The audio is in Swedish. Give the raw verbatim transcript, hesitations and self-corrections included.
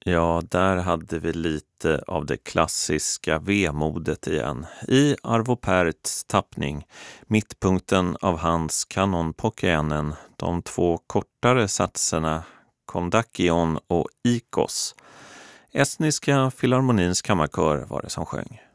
Ja, där hade vi lite av det klassiska vemodet igen. I Arvo Pärts tappning, mittpunkten av hans Kanon Pokénen, de två kortare satserna Kondakion och Ikos. Estniska Filharmonins kammarkör var det som sjöng.